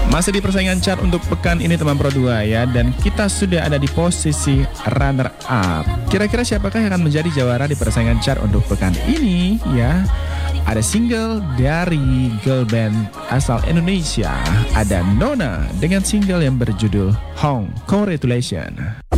Masih di persaingan chart untuk pekan ini teman Pro 2 ya. Dan kita sudah ada di posisi runner up. Kira-kira siapakah yang akan menjadi jawara di persaingan chart untuk pekan ini ya? Ada single dari girl band asal Indonesia. Ada Nona dengan single yang berjudul Home. Congratulations.